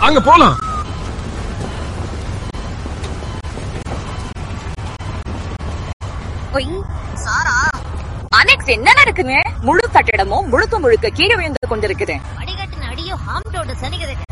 அங்க போலாம். சாரா, அனெக்ஸ் என்ன நடக்குங்க? முழு கட்டிடமும் முழுக்க முழுக்க கீழே விழுந்து கொண்டிருக்குது. அடிகட்டின அடியோ ஹாம்டோட சனிகிறது.